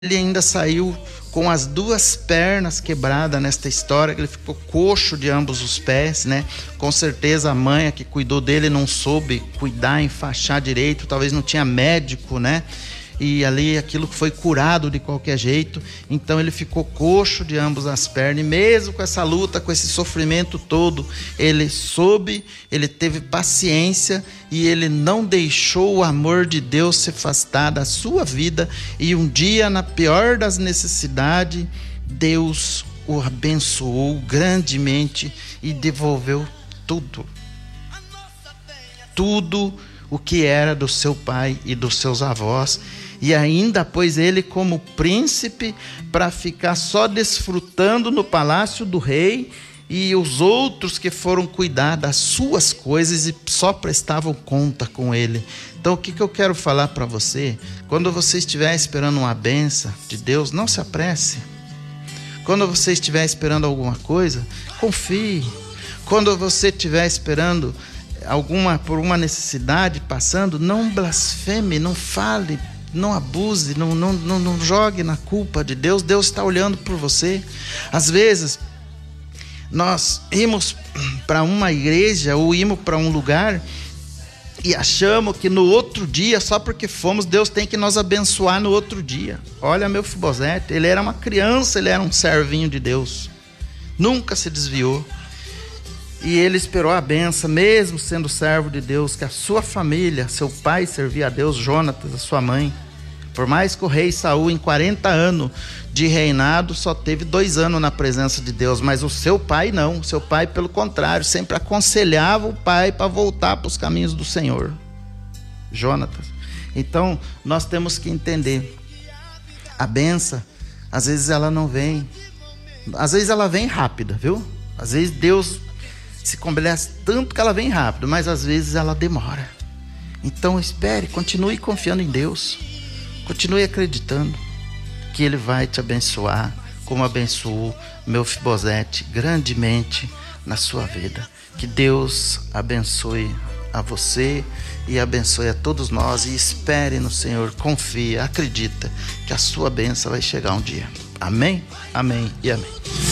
Ele ainda saiu com as duas pernas quebradas nesta história, que ele ficou coxo de ambos os pés, né? Com certeza a mãe que cuidou dele não soube cuidar, enfaixar direito, talvez não tinha médico, né? E ali aquilo foi curado de qualquer jeito, então ele ficou coxo de ambas as pernas, e mesmo com essa luta, com esse sofrimento todo, ele soube, ele teve paciência e ele não deixou o amor de Deus se afastar da sua vida, e um dia, na pior das necessidades, Deus o abençoou grandemente e devolveu tudo o que era do seu pai e dos seus avós, e ainda pôs ele como príncipe para ficar só desfrutando no palácio do rei, e os outros que foram cuidar das suas coisas e só prestavam conta com ele. Então o que eu quero falar para você? Quando você estiver esperando uma bênção de Deus, não se apresse. Quando você estiver esperando alguma coisa, confie. Quando você estiver esperando por uma necessidade passando, não blasfeme, não fale, não abuse, não jogue na culpa de Deus. Deus está olhando por você. Às vezes nós íamos para uma igreja ou íamos para um lugar e achamos que no outro dia, só porque fomos, Deus tem que nos abençoar no outro dia. Olha Mefibosete, ele era uma criança, ele era um servinho de Deus, nunca se desviou. E ele esperou a benção, mesmo sendo servo de Deus, que a sua família, seu pai servia a Deus, Jonatas, a sua mãe. Por mais que o rei Saul, em 40 anos de reinado, só teve 2 anos na presença de Deus, mas o seu pai não. O seu pai, pelo contrário, sempre aconselhava o pai para voltar para os caminhos do Senhor. Jonatas. Então, nós temos que entender, a benção, às vezes ela não vem, às vezes ela vem rápida, viu? Às vezes Deus se compadece tanto que ela vem rápido, mas às vezes ela demora. Então espere, continue confiando em Deus, continue acreditando que Ele vai te abençoar, como abençoou Mefibosete grandemente na sua vida. Que Deus abençoe a você e abençoe a todos nós, e espere no Senhor, confia, acredita que a sua bênção vai chegar um dia. Amém? Amém e amém.